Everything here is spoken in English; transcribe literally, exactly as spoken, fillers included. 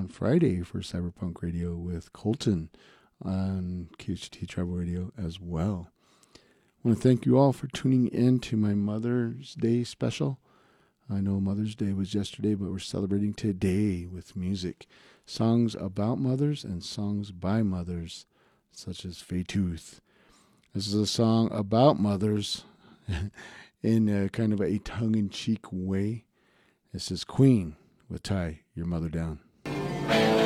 on Friday for Cyberpunk Radio with Colton on K H T Tribal Radio as well. I want to thank you all for tuning in to my Mother's Day special. I know Mother's Day was yesterday, but we're celebrating today with music. Songs about mothers and songs by mothers, such as Faye Tooth. This is a song about mothers in a kind of a tongue-in-cheek way. This is Queen with Tie Your Mother Down.